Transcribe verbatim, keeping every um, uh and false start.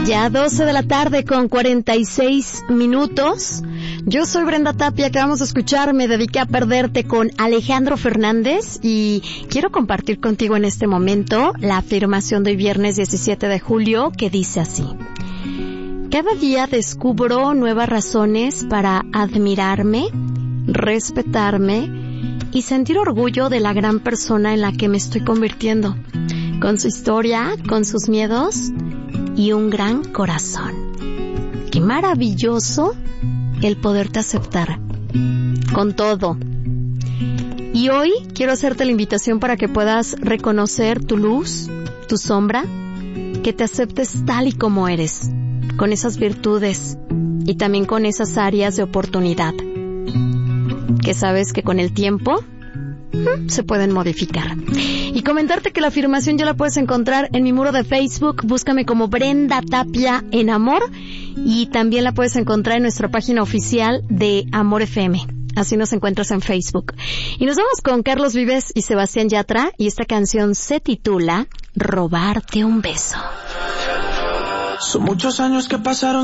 Ya doce de la tarde con cuarenta y seis minutos. Yo soy Brenda Tapia, acabamos de escuchar Me dediqué a perderte con Alejandro Fernández y quiero compartir contigo en este momento la afirmación de hoy viernes diecisiete de julio que dice así: cada día descubro nuevas razones para admirarme, respetarme y sentir orgullo de la gran persona en la que me estoy convirtiendo, con su historia, con sus miedos y un gran corazón. Qué maravilloso el poderte aceptar con todo. Y hoy quiero hacerte la invitación para que puedas reconocer tu luz, tu sombra, que te aceptes tal y como eres, con esas virtudes y también con esas áreas de oportunidad, que sabes que con el tiempo se pueden modificar. Y comentarte que la afirmación ya la puedes encontrar en mi muro de Facebook. Búscame como Brenda Tapia en Amor, y también la puedes encontrar en nuestra página oficial de Amor F M. Así nos encuentras en Facebook. Y nos vamos con Carlos Vives y Sebastián Yatra, y esta canción se titula Robarte un beso. Son muchos años que pasaron